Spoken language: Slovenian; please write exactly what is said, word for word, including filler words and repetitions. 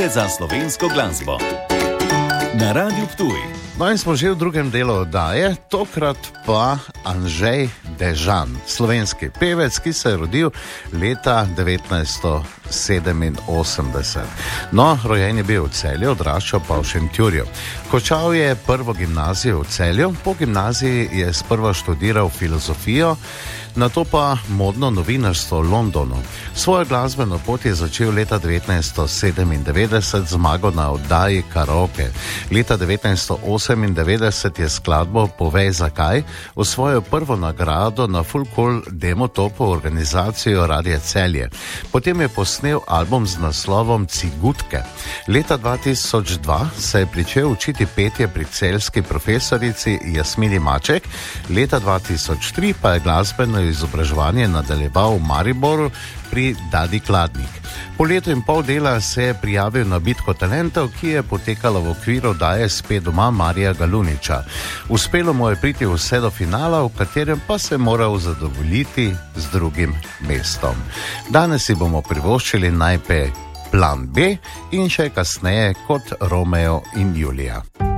Minute za slovensko glasbo. Na Radiu Ptuj. No in smo že v drugem delu oddaje, tokrat pa Anžej Dežan, slovenski pevec, ki se je rodil leta devetnajststo sedeminosemdeset. No, rojen je bil v Celju, odraščal pa v Šentjurju. Končal je prvo gimnazijo v Celju, po gimnaziji je sprva študiral filozofijo, nato pa modno novinarstvo v Londonu. Svojo glasbeno pot je začel leta devetnajststo sedemindevetdeset z zmago na oddaji Karaoke. Leta devetnajststo osemindevetdeset je skladbo Povej zakaj osvojil prvo nagrado na Full Cool Demo Topu organizacijo Radia Celje. Potem je posnel album z naslovom Cigutke. Leta dva tisoč dva se je pričel učiti petje pri celjski profesorici Jasmini Maček, leta dva tisoč tri pa je glasbeno izobraževanje nadaljeval v Mariboru pri Dadi Kladnik. Po letu in pol dela se je prijavil na bitko talentov, ki je potekala v okviru oddaje Spet doma Marija Galuniča. Uspelo mu je priti vse do finala, v katerem pa se je moral zadovoljiti z drugim mestom. Danes si bomo privoščili najprej Plan B in še kasneje Kot Romeo in Julija.